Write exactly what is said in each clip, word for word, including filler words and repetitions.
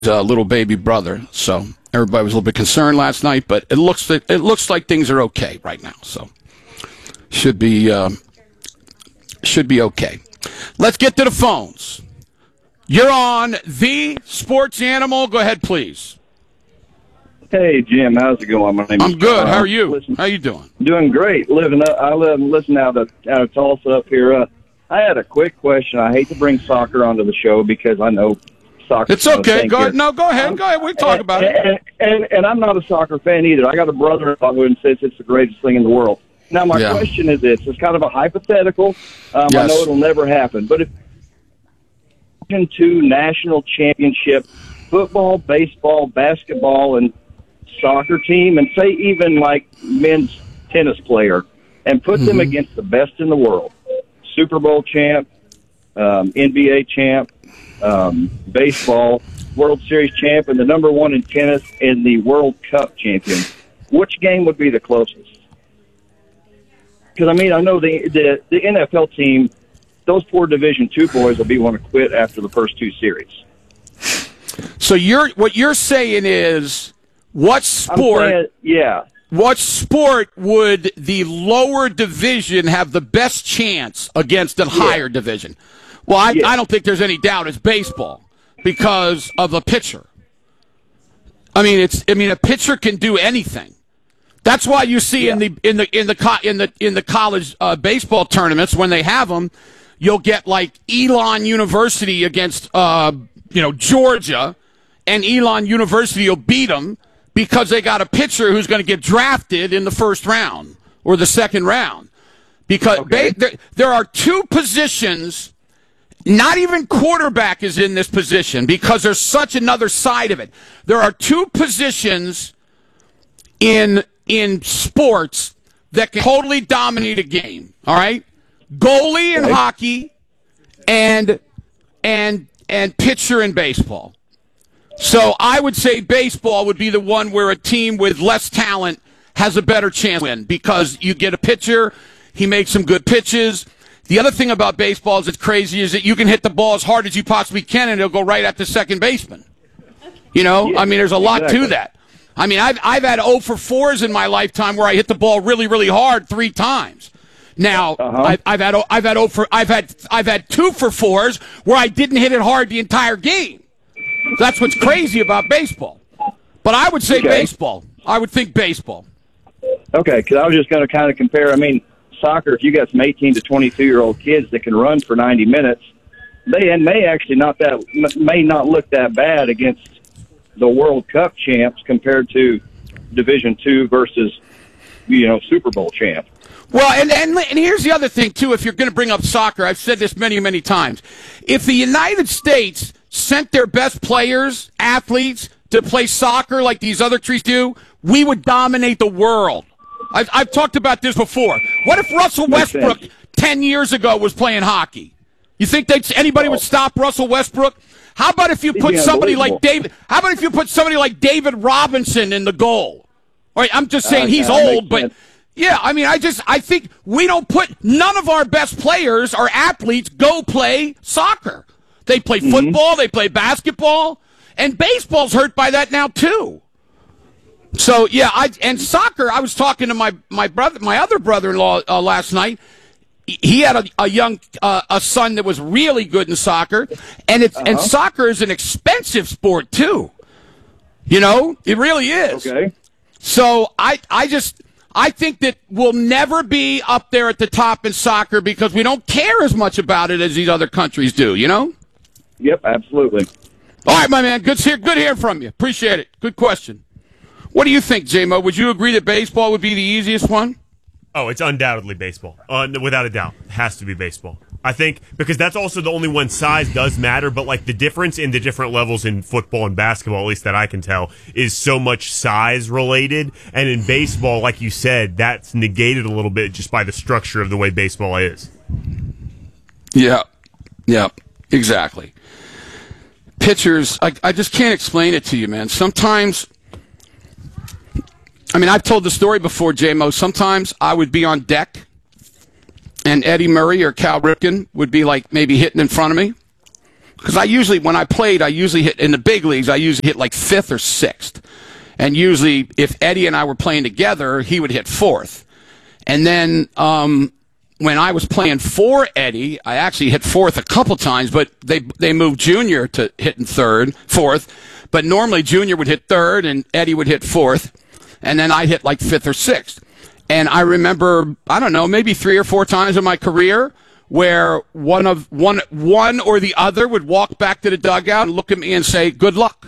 uh, little baby brother. So everybody was a little bit concerned last night, but it looks like, it looks like things are okay right now. So should be uh, should be okay. Let's get to the phones. You're on the Sports Animal. Go ahead, please. Hey, Jim. How's it going? My name I'm is good. Uh, How are you? listen, How you doing? Doing great. Living up. I live listen out of out of Tulsa up here. Uh, I had a quick question. I hate to bring soccer onto the show because I know soccer. It's okay. Go ahead. No, go ahead. Go ahead. We can talk and, about and, it. And, and and I'm not a soccer fan either. I got a brother-in-law who says it's the greatest thing in the world. Now, my Yeah. question is this: it's kind of a hypothetical. Um, Yes. I know it'll never happen, but if two national championship football, baseball, basketball, and soccer team, and say even like men's tennis player, and put mm-hmm. them against the best in the world, Super Bowl champ, um, N B A champ, um, baseball, World Series champ, and the number one in tennis and the World Cup champion, which game would be the closest? Because, I mean, I know the, the, the N F L team, those poor Division two boys will be want to quit after the first two series. So you're what you're saying is what sport? Saying, yeah. What sport would the lower division have the best chance against the higher yeah. division? Well, I, yeah. I don't think there's any doubt it's baseball because of the pitcher. I mean, it's I mean a pitcher can do anything. That's why you see yeah. in the in the in the in the in the college uh, baseball tournaments when they have them, you'll get like Elon University against uh, you know Georgia, and Elon University will beat them because they got a pitcher who's going to get drafted in the first round or the second round. Because okay. they, there, there are two positions, not even quarterback is in this position because there's such another side of it. There are two positions in in sports that can totally dominate a game, all right? Goalie in okay. hockey and and and pitcher in baseball. So I would say baseball would be the one where a team with less talent has a better chance to win because you get a pitcher, he makes some good pitches. The other thing about baseball is it's crazy is that you can hit the ball as hard as you possibly can and it'll go right at the second baseman. You know, yeah, I mean, there's a lot exactly. to that. I mean, I've I've had oh for fours in my lifetime where I hit the ball really, really hard three times. Now uh-huh. I've, I've had I've had oh for I've had I've had two for fours where I didn't hit it hard the entire game. That's what's crazy about baseball. But I would say okay. baseball. I would think baseball. Okay, because I was just going to kind of compare. I mean, soccer. If you got some eighteen to twenty-two year old kids that can run for ninety minutes, they and may actually not that may not look that bad against the World Cup champs compared to Division Two versus you know Super Bowl champ. Well, and, and and here's the other thing too. If you're going to bring up soccer, I've said this many many times. If the United States sent their best players, athletes, to play soccer like these other trees do, we would dominate the world. I've, I've talked about this before. What if Russell Makes Westbrook sense. ten years ago was playing hockey? You think that anybody Oh. would stop Russell Westbrook? How about if you He'd put be somebody like unbelievable. David? How about if you put somebody like David Robinson in the goal? All right, I'm just saying Uh, he's that makes old, but sense. yeah, I mean, I just I think we don't put none of our best players or athletes go play soccer. They play Mm-hmm. football, they play basketball, and baseball's hurt by that now too. So yeah, I and soccer. I was talking to my my brother, my other brother-in-law uh, last night. He had a, a young uh, a son that was really good in soccer, and it's Uh-huh. and soccer is an expensive sport too. You know, it really is. Okay. So I I just I think that we'll never be up there at the top in soccer because we don't care as much about it as these other countries do. You know. Yep, absolutely. All right, my man. Good hear good hearing from you. Appreciate it. Good question. What do you think, J-Mo? Would you agree that baseball would be the easiest one? Oh, it's undoubtedly baseball. Uh, without a doubt. It has to be baseball. I think because that's also the only one size does matter, but like the difference in the different levels in football and basketball, at least that I can tell, is so much size related. And in baseball, like you said, that's negated a little bit just by the structure of the way baseball is. Yeah. Yeah, exactly. Pitchers, I, I just can't explain it to you, man. Sometimes, I mean, I've told the story before, J-Mo. Sometimes I would be on deck, and Eddie Murray or Cal Ripken would be, like, maybe hitting in front of me. because I usually, when I played, I usually hit, in the big leagues, I usually hit like fifth or sixth. And usually, if Eddie and I were playing together, he would hit fourth. And then um, when I was playing for Eddie, I actually hit fourth a couple times, but they they moved Junior to hitting third, fourth. But normally Junior would hit third and Eddie would hit fourth, and then I'd hit like fifth or sixth. And I remember, I don't know, maybe three or four times in my career where one of one one or the other would walk back to the dugout and look at me and say, "Good luck."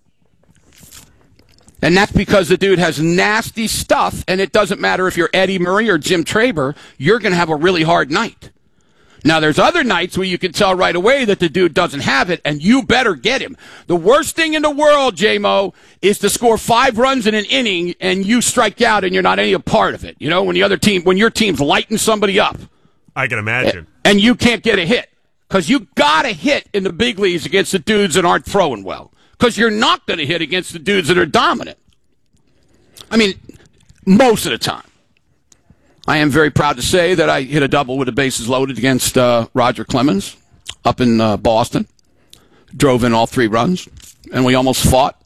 And that's because the dude has nasty stuff, and it doesn't matter if you're Eddie Murray or Jim Traber, you're going to have a really hard night. Now, there's other nights where you can tell right away that the dude doesn't have it, and you better get him. The worst thing in the world, J-Mo, is to score five runs in an inning, and you strike out, and you're not any a part of it. You know, when the other team, when your team's lighting somebody up. I can imagine. And you can't get a hit. Because you got to hit in the big leagues against the dudes that aren't throwing well. Because you're not going to hit against the dudes that are dominant. I mean, most of the time. I am very proud to say that I hit a double with the bases loaded against uh, Roger Clemens up in uh, Boston. Drove in all three runs, and we almost fought.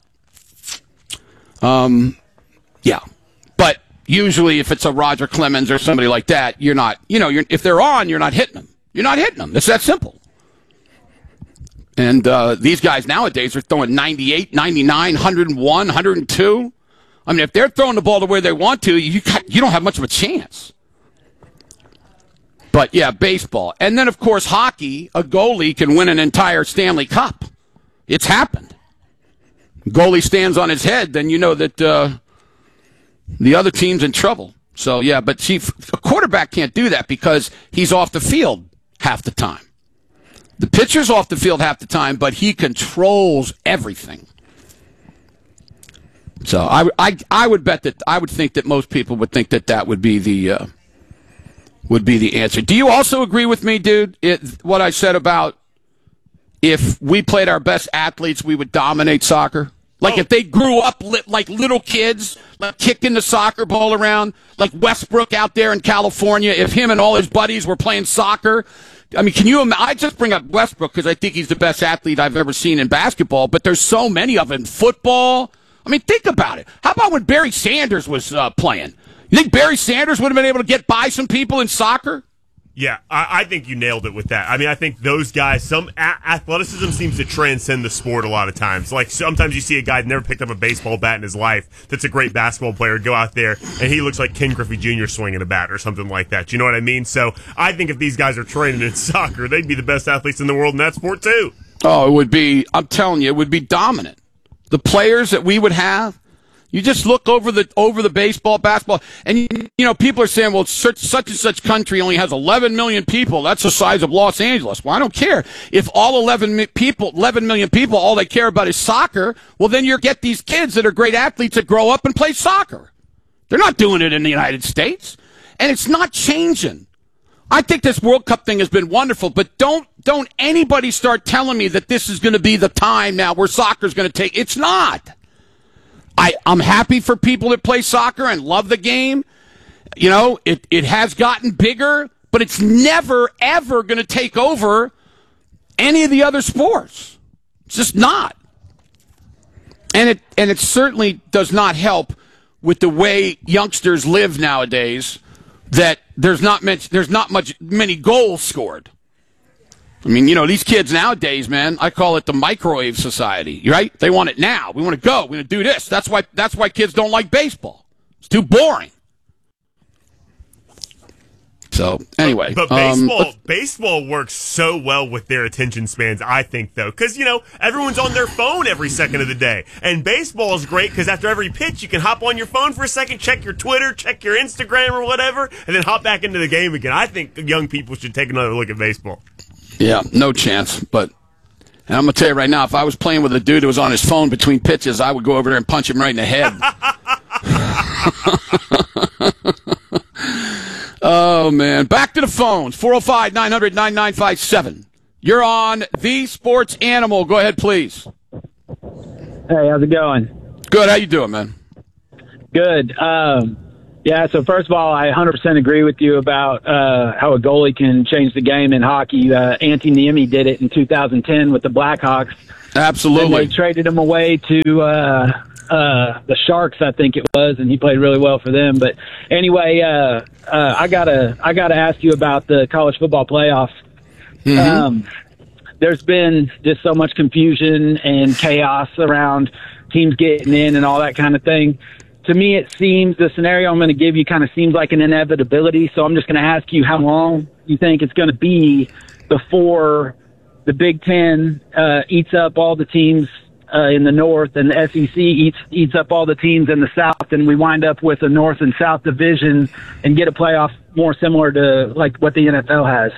Um, yeah. But usually if it's a Roger Clemens or somebody like that, you're not, you know, you're, if they're on, you're not hitting them. You're not hitting them. It's that simple. And uh, these guys nowadays are throwing ninety-eight, ninety-nine, one oh one, one oh two. I mean, if they're throwing the ball the way they want to, you got, you don't have much of a chance. But, yeah, baseball. And then, of course, hockey, a goalie can win an entire Stanley Cup. It's happened. Goalie stands on his head, then you know that uh, the other team's in trouble. So, yeah, but see, a quarterback can't do that because he's off the field half the time. The pitcher's off the field half the time, but he controls everything. So I, I, I would bet that I would think that most people would think that that would be the uh, would be the answer. Do you also agree with me, dude? It, what I said about if we played our best athletes, we would dominate soccer. Like oh. if they grew up li- like little kids, like kicking the soccer ball around, like Westbrook out there in California. If him and all his buddies were playing soccer. I mean, can you imagine? I just bring up Westbrook because I think he's the best athlete I've ever seen in basketball, but there's so many of them. Football. I mean, think about it. How about when Barry Sanders was uh, playing? You think Barry Sanders would have been able to get by some people in soccer? Yeah, I, I think you nailed it with that. I mean, I think those guys, some a- athleticism seems to transcend the sport a lot of times. Like, sometimes you see a guy that never picked up a baseball bat in his life that's a great basketball player go out there, and he looks like Ken Griffey Junior swinging a bat or something like that. You know what I mean? So I think if these guys are training in soccer, they'd be the best athletes in the world in that sport, too. Oh, it would be, I'm telling you, it would be dominant. The players that we would have, you just look over the over the baseball, basketball, and you, you know people are saying, well, such, such and such country only has eleven million people. That's the size of Los Angeles. Well, I don't care if all eleven people, eleven million people, all they care about is soccer. Well, then you get these kids that are great athletes that grow up and play soccer. They're not doing it in the United States, and it's not changing. I think this World Cup thing has been wonderful, but don't don't anybody start telling me that this is going to be the time now where soccer's going to take. It's not. I, I'm happy for people that play soccer and love the game. You know, it, it has gotten bigger, but it's never, ever going to take over any of the other sports. It's just not. And it and it certainly does not help with the way youngsters live nowadays that there's not much, there's not much many goals scored. I mean, you know, these kids nowadays, man, I call it the microwave society, right? They want it now. We want to go. We want to do this. That's why that's why kids don't like baseball. It's too boring. So, anyway. But, but baseball um, baseball works so well with their attention spans, I think, though. Because, you know, everyone's on their phone every second of the day. And baseball is great because after every pitch, you can hop on your phone for a second, check your Twitter, check your Instagram or whatever, and then hop back into the game again. I think young people should take another look at baseball. Yeah, no chance. But and I'm going to tell you right now, if I was playing with a dude who was on his phone between pitches, I would go over there and punch him right in the head. Oh, man. Back to the phones. four oh five, nine hundred, ninety-nine fifty-seven. You're on The Sports Animal. Go ahead, please. Hey, how's it going? Good. How you doing, man? Good. Um, Yeah, so first of all, I one hundred percent agree with you about uh, how a goalie can change the game in hockey. Uh, Antti Niemi did it in two thousand ten with the Blackhawks. Absolutely. And they traded him away to uh, uh, the Sharks, I think it was, and he played really well for them. But anyway, uh, uh, I gotta I gotta ask you about the college football playoffs. Mm-hmm. Um, there's been just so much confusion and chaos around teams getting in and all that kind of thing. To me, it seems the scenario I'm going to give you kind of seems like an inevitability. So I'm just going to ask you how long you think it's going to be before the Big Ten uh, eats up all the teams uh, in the North and the S E C eats eats up all the teams in the South, and we wind up with a North and South division and get a playoff more similar to like what the N F L has.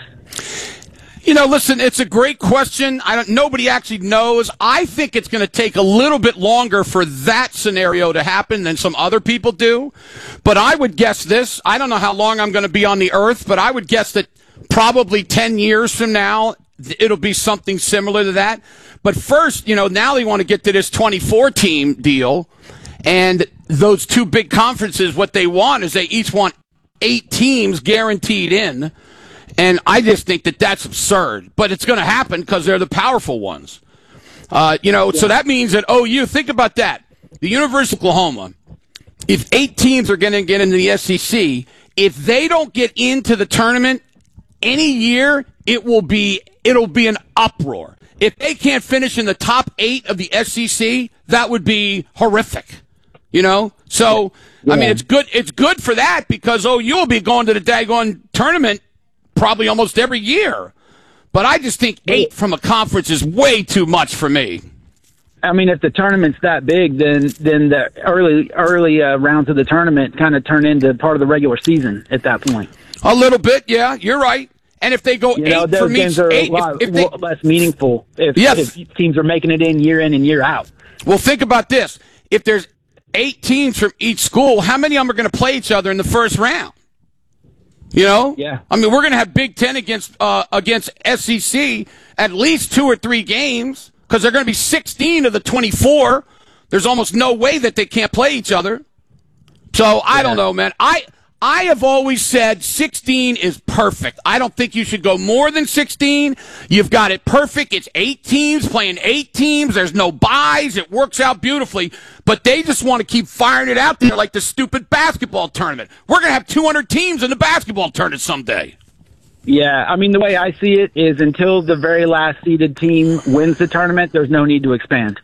You know, listen, it's a great question. I don't, nobody actually knows. I think it's going to take a little bit longer for that scenario to happen than some other people do. But I would guess this. I don't know how long I'm going to be on the earth, but I would guess that probably ten years from now, it'll be something similar to that. But first, you know, now they want to get to this twenty-four team deal. And those two big conferences, what they want is they each want eight teams guaranteed in. And I just think that that's absurd. But it's going to happen because they're the powerful ones. Uh, you know, yeah. So that means that O U, think about that. The University of Oklahoma, if eight teams are going to get into the S E C, if they don't get into the tournament any year, it will be it'll be an uproar. If they can't finish in the top eight of the S E C, that would be horrific. You know? So, yeah. I mean, it's good It's good for that because O U will be going to the daggone tournament probably almost every year. But I just think eight from a conference is way too much for me. I mean, if the tournament's that big, then then the early early uh, rounds of the tournament kind of turn into part of the regular season at that point. A little bit, yeah, you're right. And if they go you eight know, those from games each, are eight, a lot if, if they, less meaningful if, yes. if teams are making it in year in and year out. Well, think about this. If there's eight teams from each school, how many of them are going to play each other in the first round? You know? Yeah. I mean, we're going to have Big Ten against uh, against S E C at least two or three games because they're going to be sixteen of the twenty-four. There's almost no way that they can't play each other. So, I yeah. don't know, man. I I have always said sixteen is perfect. I don't think you should go more than sixteen. You've got it perfect. It's eight teams playing eight teams. There's no buys. It works out beautifully. But they just want to keep firing it out there like the stupid basketball tournament. We're going to have two hundred teams in the basketball tournament someday. Yeah, I mean, the way I see it is until the very last seeded team wins the tournament, there's no need to expand.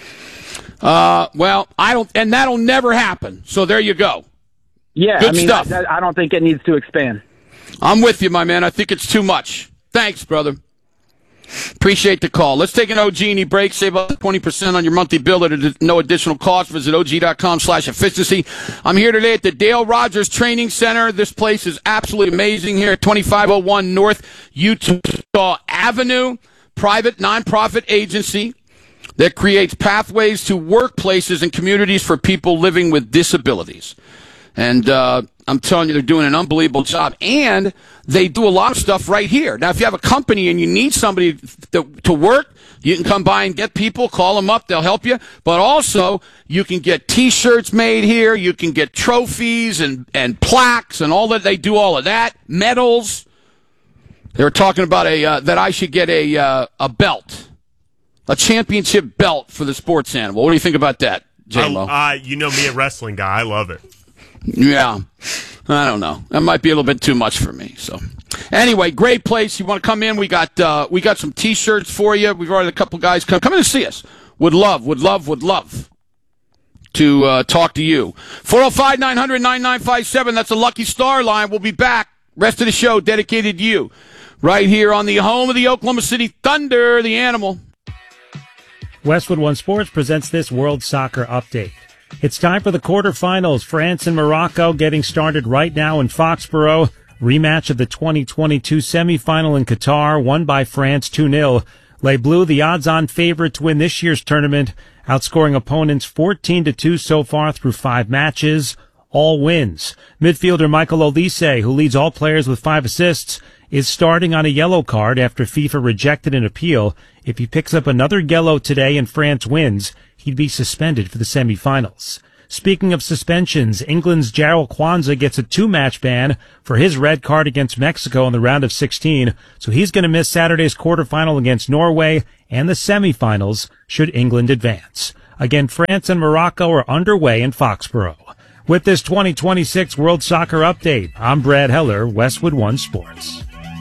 Uh, well, I don't, and that'll never happen. So there you go. Yeah, Good I mean, stuff. I, I don't think it needs to expand. I'm with you, my man. I think it's too much. Thanks, brother. Appreciate the call. Let's take an O G and E break. Save up twenty percent on your monthly bill at no additional cost. Visit Og.com slash efficiency. I'm here today at the Dale Rogers Training Center. This place is absolutely amazing here at twenty-five oh one North Utah Avenue. Private nonprofit agency that creates pathways to workplaces and communities for people living with disabilities. And uh, I'm telling you, they're doing an unbelievable job. And they do a lot of stuff right here. Now, if you have a company and you need somebody to, to work, you can come by and get people, call them up, they'll help you. But also, you can get T-shirts made here. You can get trophies and, and plaques and all that. They do all of that. Medals. They were talking about a uh, that I should get a uh, a belt, a championship belt for the sports animal. What do you think about that, J-Mo? Uh, you know me, a wrestling guy. I love it. Yeah, I don't know. That might be a little bit too much for me. So, anyway, great place. You want to come in? We got uh, we got some T-shirts for you. We've already had a couple guys come come in and see us. Would love, would love, would love to uh, talk to you. four oh five, nine hundred, ninety-nine fifty-seven. That's a Lucky Star line. We'll be back. Rest of the show dedicated to you, right here on the home of the Oklahoma City Thunder, the animal. Westwood One Sports presents this World Soccer Update. It's time for the quarterfinals. France and Morocco getting started right now in Foxborough. Rematch of the twenty twenty-two semifinal in Qatar, won by France two nil. Les Bleus, the odds-on favorite to win this year's tournament, outscoring opponents fourteen to two so far through five matches. All wins. Midfielder Michael Olise, who leads all players with five assists, is starting on a yellow card after FIFA rejected an appeal. If he picks up another yellow today and France wins, he'd be suspended for the semifinals. Speaking of suspensions, England's Jarrell Kwanzaa gets a two-match ban for his red card against Mexico in the round of sixteen, so he's going to miss Saturday's quarterfinal against Norway and the semifinals should England advance. Again, France and Morocco are underway in Foxborough. With this twenty twenty-six World Soccer Update, I'm Brad Heller, Westwood One Sports.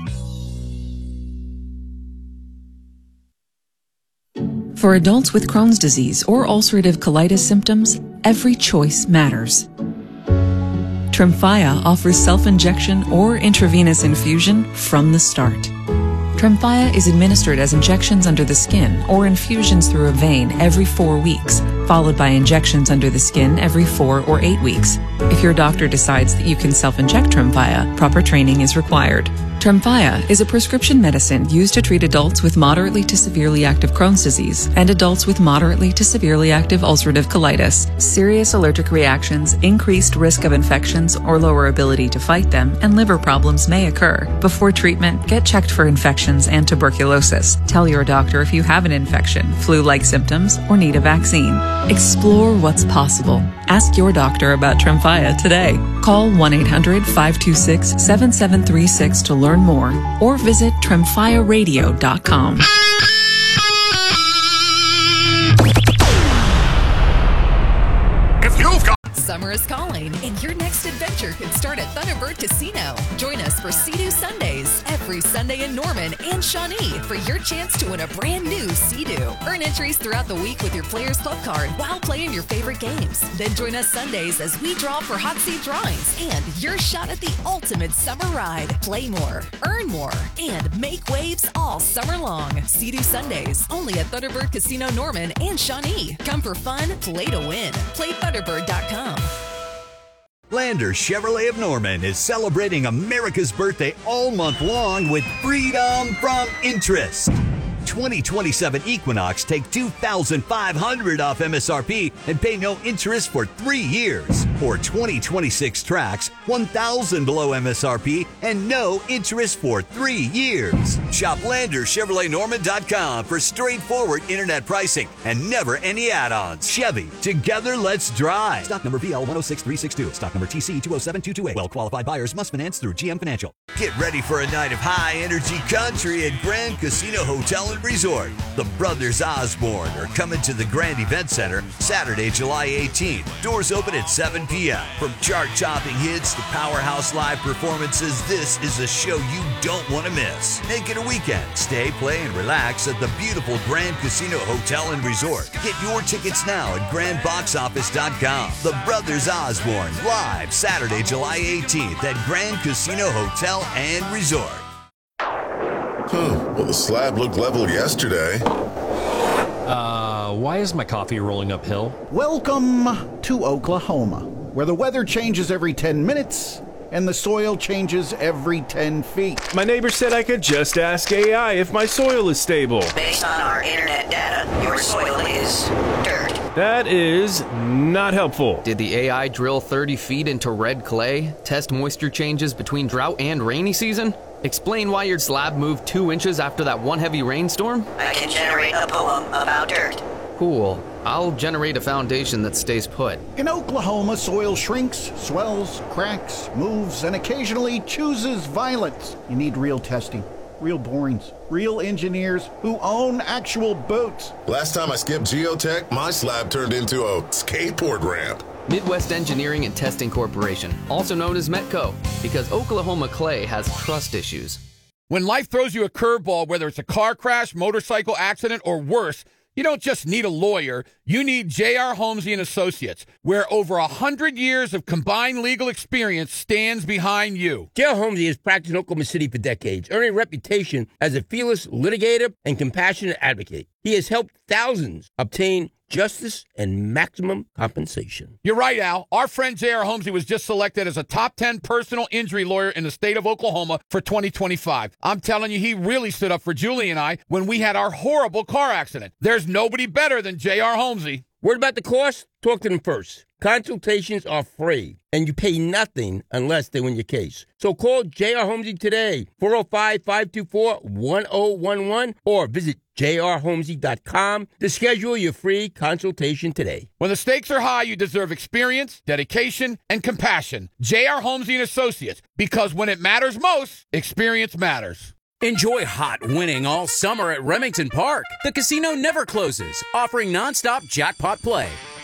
For adults with Crohn's disease or ulcerative colitis symptoms, every choice matters. Tremfya offers self-injection or intravenous infusion from the start. Tremfya is administered as injections under the skin or infusions through a vein every four weeks, followed by injections under the skin every four or eight weeks. If your doctor decides that you can self-inject Tremfya, proper training is required. Tremfya is a prescription medicine used to treat adults with moderately to severely active Crohn's disease and adults with moderately to severely active ulcerative colitis. Serious allergic reactions, increased risk of infections or lower ability to fight them, and liver problems may occur. Before treatment, get checked for infections and tuberculosis. Tell your doctor if you have an infection, flu-like symptoms, or need a vaccine. Explore what's possible. Ask your doctor about Tremfya today. Call one eight hundred five two six seven seven three six to learn more or visit tremfya radio dot com. If you've got Summer is calling, and your next adventure could start at Thunderbird Casino. Join us for Sea-Doo Sundays every Sunday in Norman and Shawnee for your chance to win a brand new Sea-Doo. Earn entries throughout the week with your Players Club card while playing your favorite games. Then join us Sundays as we draw for hot seat drawings and your shot at the ultimate summer ride. Play more, earn more, and make waves all summer long. Sea-Doo Sundays, only at Thunderbird Casino Norman and Shawnee. Come for fun, play to win. Play thunderbird dot com. Lander Chevrolet of Norman is celebrating America's birthday all month long with freedom from interest. twenty twenty-seven Equinox take two thousand five hundred dollars off M S R P and pay no interest for three years. Or twenty twenty-six Trax, one thousand dollars below M S R P and no interest for three years. Shop Lander Chevrolet Norman dot com for straightforward internet pricing and never any add-ons. Chevy, together let's drive. Stock number B L one oh six three six two. Stock number T C two oh seven two two eight. Well-qualified buyers must finance through G M Financial. Get ready for a night of high-energy country at Grand Casino Hotel and Resort. The Brothers Osborne are coming to the Grand Event Center Saturday, July eighteenth. Doors open at seven p.m. From chart-topping hits to powerhouse live performances, this is a show you don't want to miss. Make it a weekend. Stay, play, and relax at the beautiful Grand Casino Hotel and Resort. Get your tickets now at grand box office dot com. The Brothers Osborne, live Saturday, July eighteenth at Grand Casino Hotel and Resort. Huh. Well, the slab looked level yesterday. Uh, why is my coffee rolling uphill? Welcome to Oklahoma, where the weather changes every ten minutes and the soil changes every ten feet. My neighbor said I could just ask A I if my soil is stable. Based on our internet data, your soil is dirt. That is not helpful. Did the A I drill thirty feet into red clay, test moisture changes between drought and rainy season? Explain why your slab moved two inches after that one heavy rainstorm? I can generate a poem about dirt. Cool. I'll generate a foundation that stays put. In Oklahoma, soil shrinks, swells, cracks, moves, and occasionally chooses violence. You need real testing, real borings, real engineers who own actual boats. Last time I skipped geotech, my slab turned into a skateboard ramp. Midwest Engineering and Testing Corporation, also known as Metco, because Oklahoma clay has trust issues. When life throws you a curveball, whether it's a car crash, motorcycle accident, or worse, you don't just need a lawyer. You need J R. Holmesy and Associates, where over a hundred years of combined legal experience stands behind you. J R. Holmesy has practiced in Oklahoma City for decades, earning a reputation as a fearless litigator and compassionate advocate. He has helped thousands obtain justice and maximum compensation. You're right, Al. Our friend J R. Holmesy was just selected as a top ten personal injury lawyer in the state of Oklahoma for twenty twenty-five. I'm telling you, he really stood up for Julie and I when we had our horrible car accident. There's nobody better than J R. Holmesy. Worried about the cost? Talk to them first. Consultations are free, and you pay nothing unless they win your case. So call J R Holmesy today, four oh five, five two four, one oh one one, or visit j r holmesy dot com to schedule your free consultation today. When the stakes are high, you deserve experience, dedication, and compassion. J R Holmesy and Associates, because when it matters most, experience matters. Enjoy hot winning all summer at Remington Park. The casino never closes, offering nonstop jackpot play.